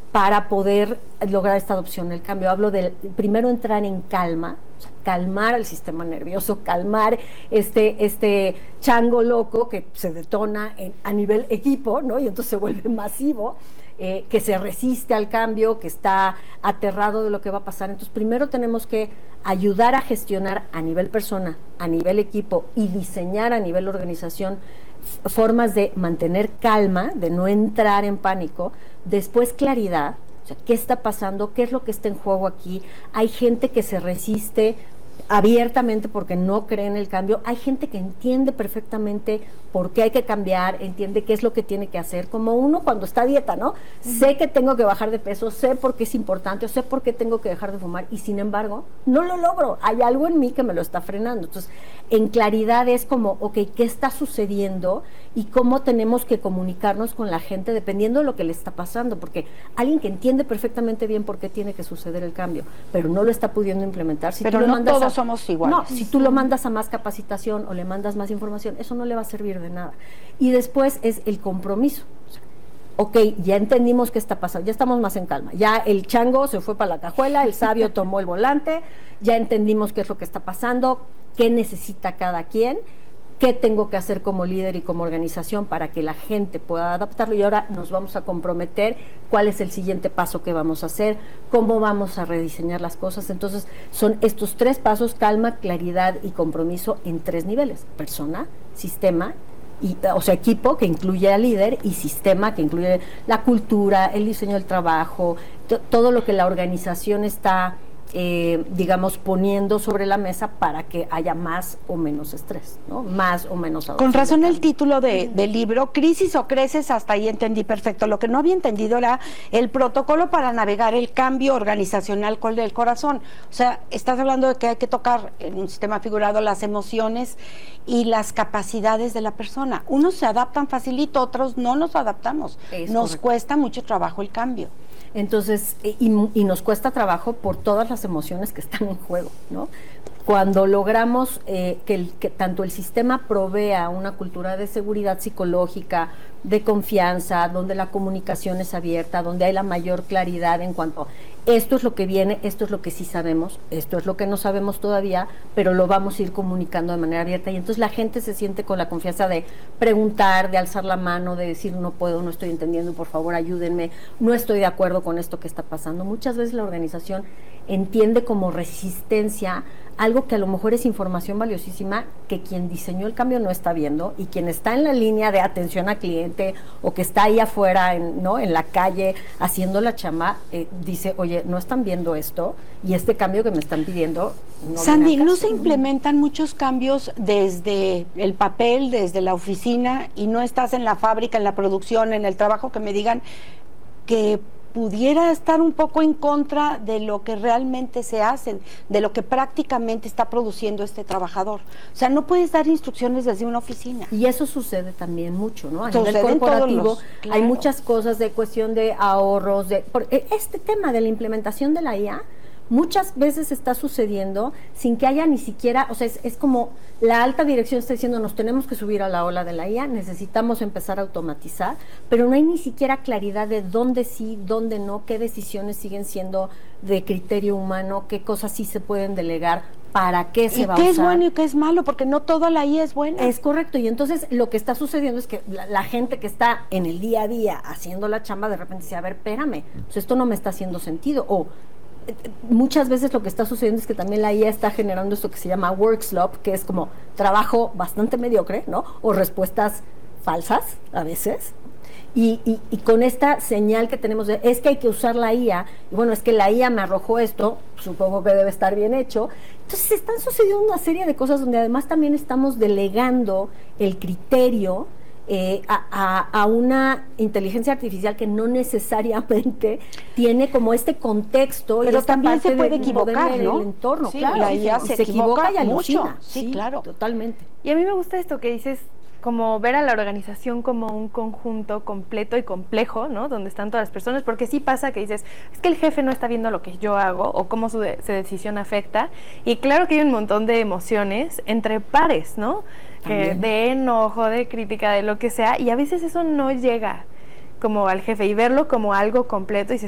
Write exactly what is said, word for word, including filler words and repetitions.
para poder lograr esta adopción del cambio. Hablo de primero entrar en calma, o sea, calmar el sistema nervioso, calmar este, este chango loco que se detona en, a nivel equipo, ¿no? Y entonces se vuelve masivo, eh, que se resiste al cambio, que está aterrado de lo que va a pasar. Entonces primero tenemos que ayudar a gestionar a nivel persona, a nivel equipo y diseñar a nivel organización formas de mantener calma, de no entrar en pánico, después claridad, o sea, ¿qué está pasando? ¿Qué es lo que está en juego aquí? Hay gente que se resiste abiertamente porque no cree en el cambio, hay gente que entiende perfectamente por qué hay que cambiar, entiende qué es lo que tiene que hacer, como uno cuando está a dieta, ¿no? Uh-huh. Sé que tengo que bajar de peso, sé por qué es importante, o sé por qué tengo que dejar de fumar, y sin embargo, no lo logro, hay algo en mí que me lo está frenando. Entonces, en claridad es como, ok, ¿qué está sucediendo? Y cómo tenemos que comunicarnos con la gente dependiendo de lo que le está pasando, porque alguien que entiende perfectamente bien por qué tiene que suceder el cambio, pero no lo está pudiendo implementar, si pero tú lo no mandas todos a, somos iguales. No, si tú lo mandas a más capacitación o le mandas más información, eso no le va a servir de nada. Y después es el compromiso. O sea, ok, ya entendimos qué está pasando, ya estamos más en calma, ya el chango se fue para la cajuela, el sabio tomó el volante, ya entendimos qué es lo que está pasando, qué necesita cada quien, qué tengo que hacer como líder y como organización para que la gente pueda adaptarlo, y ahora nos vamos a comprometer cuál es el siguiente paso que vamos a hacer, cómo vamos a rediseñar las cosas. Entonces son estos tres pasos: calma, claridad y compromiso en tres niveles: persona, sistema, y, o sea, equipo, que incluye al líder, y sistema, que incluye la cultura, el diseño del trabajo, to, todo lo que la organización está Eh, digamos, poniendo sobre la mesa para que haya más o menos estrés, ¿no? Más o menos adopción. Con razón el título de, del libro, Crisis o Creces, hasta ahí entendí perfecto. Lo que no había entendido era el protocolo para navegar el cambio organizacional con el corazón. O sea, estás hablando de que hay que tocar en un sistema figurado las emociones y las capacidades de la persona. Unos se adaptan facilito, otros no nos adaptamos. Es nos correcto. Cuesta mucho trabajo el cambio. Entonces, y, y nos cuesta trabajo por todas las emociones que están en juego, ¿no? Cuando logramos eh, que, el, que tanto el sistema provea una cultura de seguridad psicológica, de confianza, donde la comunicación es abierta, donde hay la mayor claridad en cuanto a esto es lo que viene, esto es lo que sí sabemos, esto es lo que no sabemos todavía, pero lo vamos a ir comunicando de manera abierta, y entonces la gente se siente con la confianza de preguntar, de alzar la mano, de decir no puedo, no estoy entendiendo, por favor ayúdenme, no estoy de acuerdo con esto que está pasando. Muchas veces la organización entiende como resistencia algo que a lo mejor es información valiosísima que quien diseñó el cambio no está viendo, y quien está en la línea de atención al cliente o que está ahí afuera, en, ¿no? en la calle haciendo la chamba, eh, dice, oye, no están viendo esto, y este cambio que me están pidiendo no. Sandy, ¿no se implementan muchos cambios desde el papel, desde la oficina, y no estás en la fábrica, en la producción, en el trabajo, que me digan que pudiera estar un poco en contra de lo que realmente se hace, de lo que prácticamente está produciendo este trabajador? O sea, no puedes dar instrucciones desde una oficina. Y eso sucede también mucho, ¿no? A Sucede nivel corporativo los, claro. Hay muchas cosas de cuestión de ahorros, de por, este tema de la implementación de la I A muchas veces está sucediendo sin que haya ni siquiera, o sea, es, es como la alta dirección está diciendo nos tenemos que subir a la ola de la I A, necesitamos empezar a automatizar, pero no hay ni siquiera claridad de dónde sí, dónde no, qué decisiones siguen siendo de criterio humano, qué cosas sí se pueden delegar, para qué se va a usar. ¿Y qué es bueno y qué es malo? Porque no toda la I A es buena. Es correcto, y entonces lo que está sucediendo es que la, la gente que está en el día a día haciendo la chamba de repente dice, a ver, espérame, pues esto no me está haciendo sentido, o muchas veces lo que está sucediendo es que también la I A está generando esto que se llama work slop, que es como trabajo bastante mediocre, ¿no? O respuestas falsas a veces. Y, y, y con esta señal que tenemos de, es que hay que usar la I A, y bueno, es que la I A me arrojó esto, supongo que debe estar bien hecho. Entonces están sucediendo una serie de cosas donde además también estamos delegando el criterio Eh, a, a, a una inteligencia artificial que no necesariamente tiene como este contexto. Pero y esta también parte se puede de equivocar, el ¿no? entorno, Sí, claro. La I A se, se equivoca y alucina. mucho. Sí, sí, claro. Totalmente. Y a mí me gusta esto que dices, como ver a la organización como un conjunto completo y complejo, ¿no? Donde están todas las personas, porque sí pasa que dices, es que el jefe no está viendo lo que yo hago o cómo su, de, su decisión afecta, y claro que hay un montón de emociones entre pares, ¿no? Que de enojo, de crítica, de lo que sea, y a veces eso no llega como al jefe, y verlo como algo completo y